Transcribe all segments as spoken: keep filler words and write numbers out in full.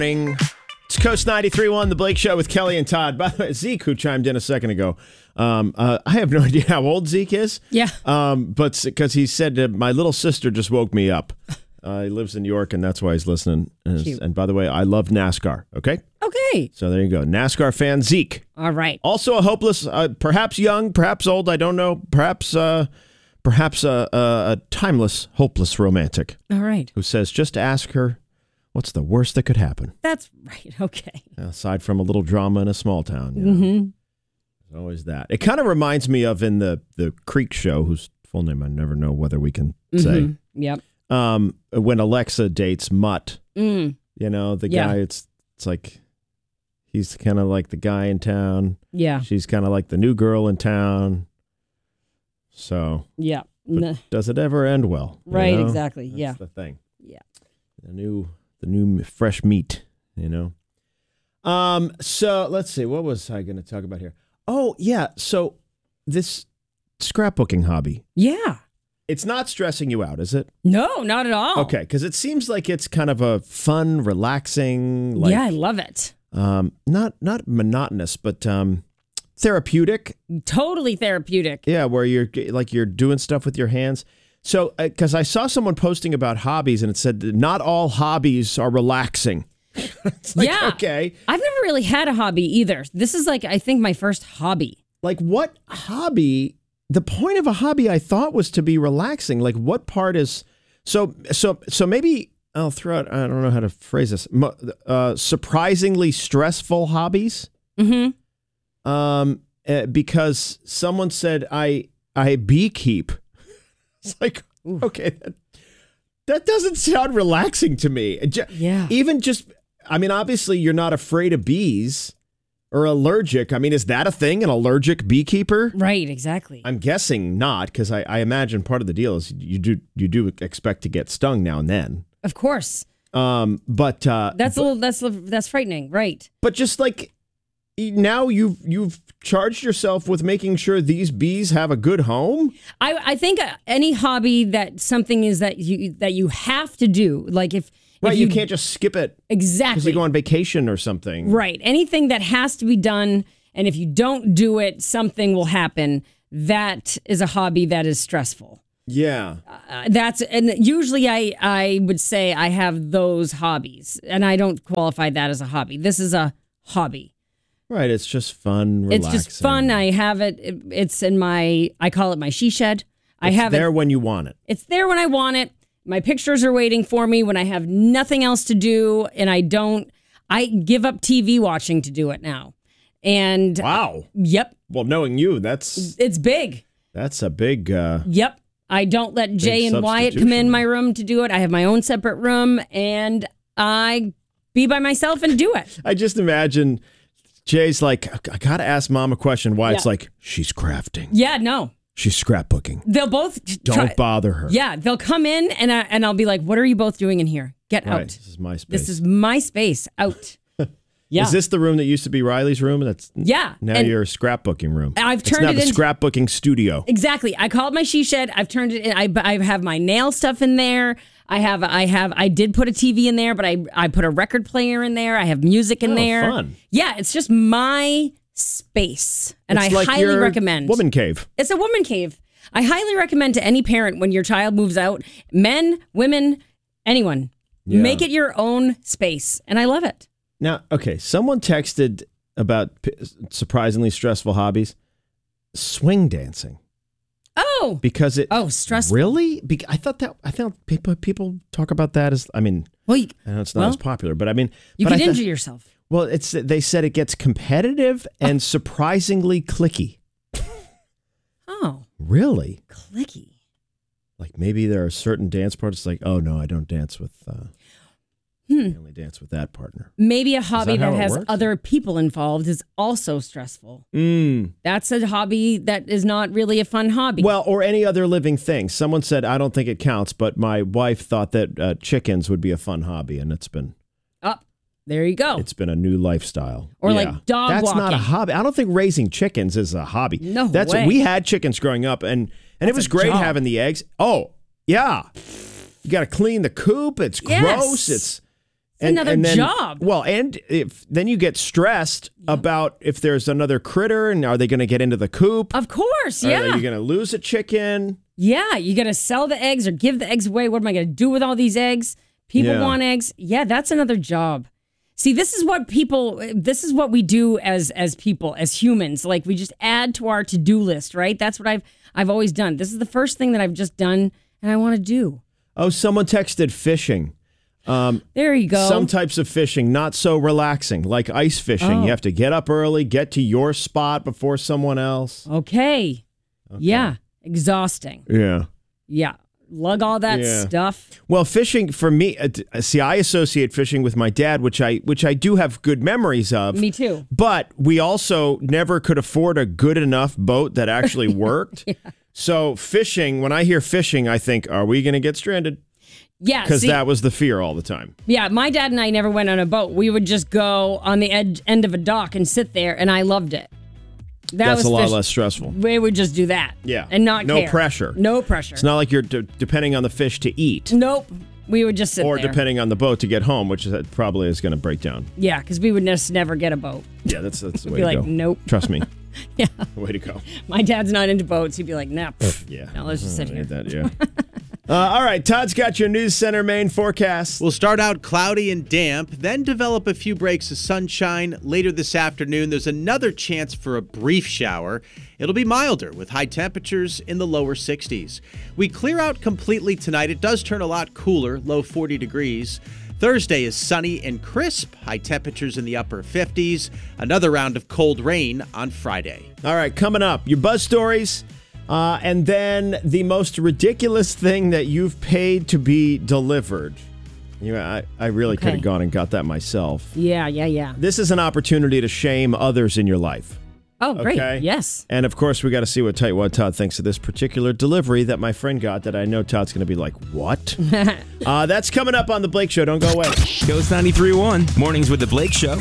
Bing. It's Coast ninety-three point one, The Blake Show with Kelly and Todd. By the way, Zeke, who chimed in a second ago, um, uh, I have no idea how old Zeke is. Yeah. Um, but because he said uh, my little sister just woke me up. Uh, he lives in New York, and that's why he's listening. And, and by the way, I love NASCAR, okay? Okay. So there you go. NASCAR fan Zeke. All right. Also a hopeless, uh, perhaps young, perhaps old, I don't know. Perhaps uh, perhaps a, a, a timeless, hopeless romantic. All right. Who says, just ask her, what's the worst that could happen? That's right. Okay. Aside from a little drama in a small town. You know? Mm-hmm. There's always that. It kind of reminds me of in the, the Creek show, whose full name I never know whether we can Mm-hmm. say. Yep. Um, when Alexa dates Mutt, Mm. you know, the Yeah. guy, it's it's like, he's kind of like the guy in town. Yeah. She's kind of like the new girl in town. So, Yeah. but Nah. does it ever end well? You Right. know? Exactly. That's Yeah. the thing. Yeah. The new, the new fresh meat, you know? Um, so let's see, what was I going to talk about here? Oh, yeah. So this scrapbooking hobby, Yeah. it's not stressing you out, is it? No, not at all. Okay. Cause it seems like it's kind of a fun, relaxing, like, yeah, I love it. um, not, not monotonous, but, um, therapeutic. Totally therapeutic. Yeah. Where you're like, you're doing stuff with your hands. So, uh, cause I saw someone posting about hobbies and it said that not all hobbies are relaxing. It's like, Yeah. okay. I've never really had a hobby either. This is like, I think, my first hobby. Like what hobby, the point of a hobby I thought was to be relaxing. Like what part is, so, so, so maybe I'll throw out, I don't know how to phrase this, Mo- uh, surprisingly stressful hobbies. Mm-hmm. Um, uh, because someone said I, I beekeep. It's like, Ooh. okay, that, that doesn't sound relaxing to me. Ju- Yeah. Even just, I mean, obviously you're not afraid of bees or allergic. I mean, is that a thing, an allergic beekeeper? Right. Exactly. I'm guessing not, because I, I imagine part of the deal is you do you do expect to get stung now and then. Of course. Um, but uh, That's but, a little, that's that's frightening. Right. but just like now you've you've charged yourself with making sure these bees have a good home. I, I think uh, any hobby that something is that you that you have to do, like if, Right, if you, can't just skip it because exactly you go on vacation or something. right, anything that has to be done, and if you don't do it, something will happen. That is a hobby that is stressful. Yeah. Uh, that's and usually I I would say I have those hobbies, and I don't qualify that as a hobby. This is a hobby. Right, it's just fun, relaxing. It's just fun. I have it. it- It's in my. I call it my she shed. I It's have there it. when you want it. It's there when I want it. My pictures are waiting for me when I have nothing else to do, and I don't. I give up T V watching to do it now. And Wow. yep, Well, knowing you, that's it's big. that's a big. Uh, Yep. I don't let Jay and Wyatt come in my room to do it. I have my own separate room, and I be by myself and do it. I just imagine Jay's like, I gotta ask Mom a question. Wyatt's Yeah. like, she's crafting, Yeah, no. she's scrapbooking. They'll both Don't try- bother her. Yeah, they'll come in and I, and I'll be like, "What are you both doing in here? Get Right. out. This is my space. This is my space. Out." Yeah. Is this the room that used to be Riley's room? That's Yeah. now and your scrapbooking room. I've It's turned now it the into- scrapbooking studio. Exactly. I call it my she shed. I've turned it in. I, I have my nail stuff in there. I have, I have, I did put a T V in there, but I, I put a record player in there. I have music in Oh, there. fun. Yeah. It's just my space. And It's I like highly your recommend. Woman cave. It's a woman cave. I highly recommend to any parent when your child moves out, men, women, anyone, Yeah. make it your own space. And I love it. Now, okay, someone texted about p- surprisingly stressful hobbies. Swing dancing. Oh, Because it oh, stressful. Really? Be- I thought that I thought people people talk about that as I mean, Well, you, I know it's not Well, as popular, but I mean, you but could I thought- injure yourself. Well, it's they said it gets competitive and surprisingly clicky. Oh, Really? clicky. Like maybe there are certain dance parts like, oh no, I don't dance with. Uh, Hmm. I only dance with that partner. Maybe a hobby that that, how it has works? other people involved is also stressful. Mm. That's a hobby that is not really a fun hobby. Well, or any other living thing. Someone said, I don't think it counts, but my wife thought that uh, chickens would be a fun hobby, and it's been up there you go. it's been a new lifestyle. Or like dog That's not a walking. hobby. I don't think raising chickens is a hobby. No That's way. we had chickens growing up, and and it That's was a great job. having the eggs. Oh yeah, you got to clean the coop. It's Yes. gross. It's And, another and then, job. Well, and if then you get stressed yep. about if there's another critter and are they going to get into the coop? Of course, or yeah. Are you going to lose a chicken? Yeah, you got to sell the eggs or give the eggs away. What am I going to do with all these eggs? People yeah. want eggs. Yeah, that's another job. See, this is what people, this is what we do as as people, as humans. Like we just add to our to-do list, right? That's what I've I've always done. This is the first thing that I've just done and I want to do. Oh, someone texted fishing. Um, there you go. Some types of fishing, not so relaxing, like ice fishing. Oh. You have to get up early, get to your spot before someone else. Okay. okay. Yeah. Exhausting. Yeah. Yeah. Lug all that yeah. stuff. Well, fishing for me, uh, see, I associate fishing with my dad, which I which I do have good memories of. Me too. But we also never could afford a good enough boat that actually worked. yeah. So fishing, when I hear fishing, I think, are we going to get stranded? Yeah, because that was the fear all the time. Yeah, my dad and I never went on a boat. We would just go on the edge, end of a dock and sit there, and I loved it. That That's was a lot fish- less stressful. We would just do that. Yeah. And not no care. pressure. No pressure. It's not like you're de- depending on the fish to eat. Nope. We would just sit or there. Or depending on the boat to get home, which is, probably is going to break down. Yeah, because we would just never get a boat. Yeah, that's, that's the We'd way be to like, go. nope. Trust me. yeah. Way to go. My dad's not into boats. He'd be like, nah. Pff, yeah. No, let's just sit here. That, yeah. Uh, all right, Todd's got your News Center Maine forecast. We'll start out cloudy and damp, then develop a few breaks of sunshine. Later this afternoon, there's another chance for a brief shower. It'll be milder with high temperatures in the lower sixties. We clear out completely tonight. It does turn a lot cooler, low forty degrees. Thursday is sunny and crisp, high temperatures in the upper fifties. Another round of cold rain on Friday. All right, coming up, your buzz stories. Uh, and then the most ridiculous thing that you've paid to be delivered. You know, I, I really okay. could have gone and got that myself. Yeah, yeah, yeah. This is an opportunity to shame others in your life. Oh, great. Okay? Yes. And of course, we got to see what Tightwad Todd thinks of this particular delivery that my friend got that I know Todd's going to be like, what? uh, that's coming up on The Blake Show. Don't go away. Coast ninety-three point one, mornings with The Blake Show.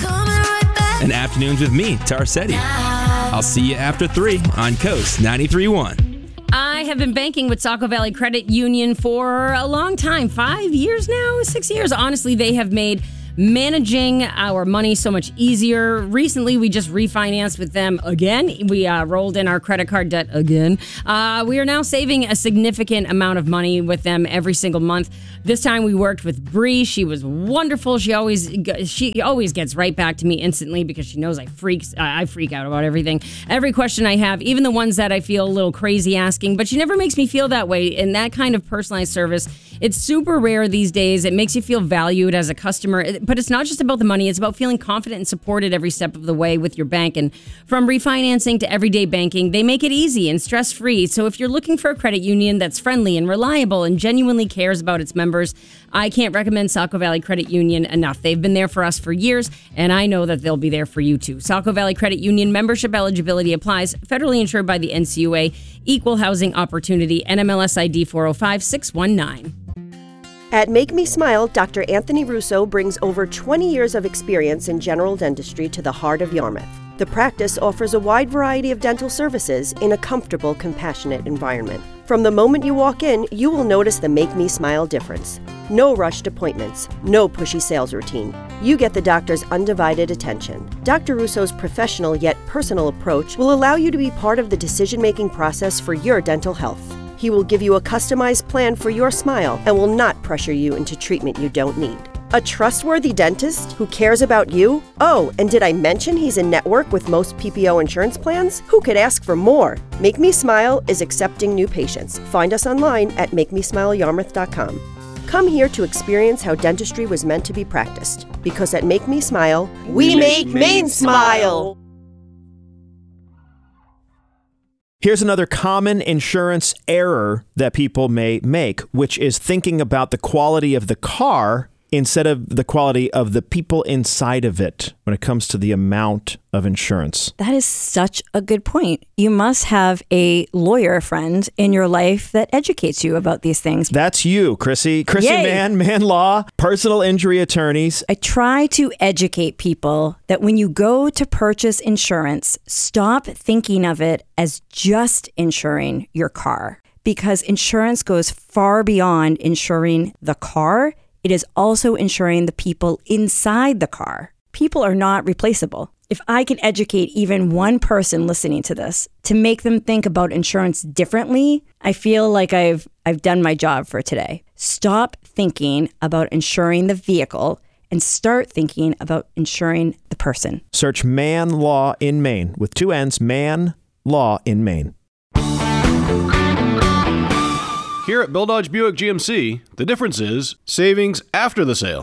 And afternoons with me, Tar Setti. I'll see you after three on Coast ninety-three point one. I have been banking with Saco Valley Credit Union for a long time. Five years now? Six years? Honestly, they have made managing our money so much easier. Recently, we just refinanced with them again. We uh, rolled in our credit card debt again. Uh, we are now saving a significant amount of money with them every single month. This time we worked with Bree. She was wonderful. She always she always gets right back to me instantly because she knows I freaks I freak out about everything. Every question I have, even the ones that I feel a little crazy asking, but she never makes me feel that way. And that kind of personalized service, it's super rare these days. It makes you feel valued as a customer. But it's not just about the money. It's about feeling confident and supported every step of the way with your bank. And from refinancing to everyday banking, they make it easy and stress-free. So if you're looking for a credit union that's friendly and reliable and genuinely cares about its members, I can't recommend Saco Valley Credit Union enough. They've been there for us for years, and I know that they'll be there for you too. Saco Valley Credit Union membership eligibility applies. Federally insured by the N C U A. Equal housing opportunity. N M L S I D four oh five six one nine. At Make Me Smile, Doctor Anthony Russo brings over twenty years of experience in general dentistry to the heart of Yarmouth. The practice offers a wide variety of dental services in a comfortable, compassionate environment. From the moment you walk in, you will notice the Make Me Smile difference. No rushed appointments, no pushy sales routine. You get the doctor's undivided attention. Doctor Russo's professional yet personal approach will allow you to be part of the decision-making process for your dental health. He will give you a customized plan for your smile and will not pressure you into treatment you don't need. A trustworthy dentist who cares about you? Oh, and did I mention he's in network with most P P O insurance plans? Who could ask for more? Make Me Smile is accepting new patients. Find us online at make me smile yarmouth dot com. Come here to experience how dentistry was meant to be practiced. Because at Make Me Smile, we, we make Maine smile. Here's another common insurance error that people may make, which is thinking about the quality of the car instead of the quality of the people inside of it when it comes to the amount of insurance. That is such a good point. You must have a lawyer friend in your life that educates you about these things. That's you, Chrissy. Chrissy Yay. Mann, Mann Law, personal injury attorneys. I try to educate people that when you go to purchase insurance, stop thinking of it as just insuring your car, because insurance goes far beyond insuring the car. it is also insuring the people inside the car. People are not replaceable. If I can educate even one person listening to this to make them think about insurance differently, I feel like I've I've done my job for today. Stop thinking about insuring the vehicle and start thinking about insuring the person. Search Man Law in Maine with two N's, Man Law in Maine. Here at Bill Dodge Buick G M C, the difference is savings after the sale.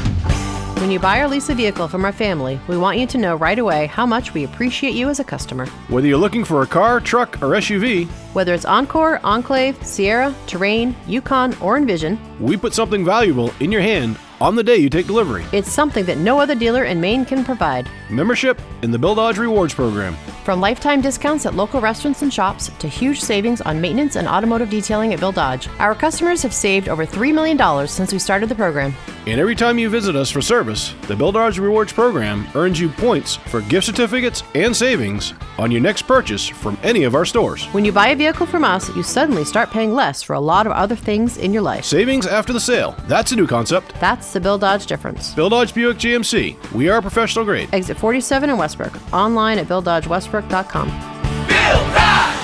When you buy or lease a vehicle from our family, we want you to know right away how much we appreciate you as a customer. Whether you're looking for a car, truck, or S U V, whether it's Encore, Enclave, Sierra, Terrain, Yukon, or Envision, we put something valuable in your hand on the day you take delivery. It's something that no other dealer in Maine can provide. Membership in the Bill Dodge Rewards Program. From lifetime discounts at local restaurants and shops to huge savings on maintenance and automotive detailing at Bill Dodge, our customers have saved over three million dollars since we started the program. And every time you visit us for service, the Bill Dodge Rewards Program earns you points for gift certificates and savings on your next purchase from any of our stores. When you buy a vehicle from us, you suddenly start paying less for a lot of other things in your life. Savings after the sale. That's a new concept. That's the Bill Dodge difference. Bill Dodge Buick G M C. We are professional grade. Exit forty-seven in Westbrook. Online at bill dodge westbrook dot com. Bill Dodge!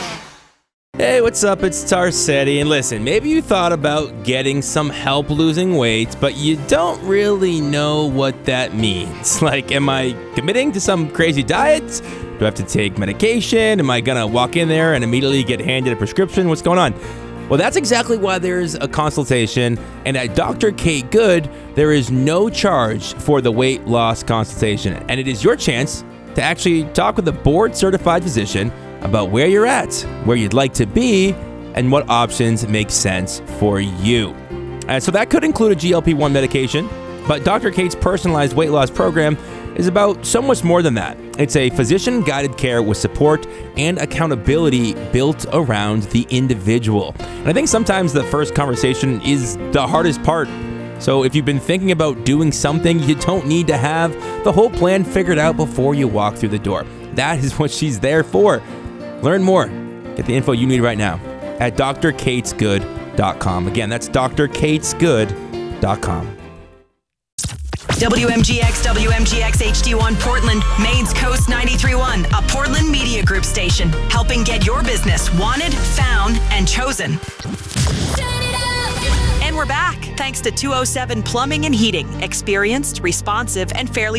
Hey, what's up? It's Tarsetti. And listen, maybe you thought about getting some help losing weight, but you don't really know what that means. Like, am I committing to some crazy diet? Do I have to take medication? Am I going to walk in there and immediately get handed a prescription? What's going on? Well, that's exactly why there's a consultation, and at Doctor Kate Good, there is no charge for the weight loss consultation, and it is your chance to actually talk with a board-certified physician about where you're at, where you'd like to be, and what options make sense for you. Uh, so that could include a G L P one medication, but Doctor Kate's personalized weight loss program is about so much more than that. It's a physician-guided care with support and accountability built around the individual. And I think sometimes the first conversation is the hardest part. So if you've been thinking about doing something, you don't need to have the whole plan figured out before you walk through the door. That is what she's there for. Learn more. Get the info you need right now at d r kates good dot com. Again, that's d r kates good dot com. W M G X, W M G X H D one Portland, Maine's Coast ninety-three point one, a Portland Media Group station, helping get your business wanted, found, and chosen. And we're back, thanks to two oh seven Plumbing and Heating. Experienced, responsive, and fairly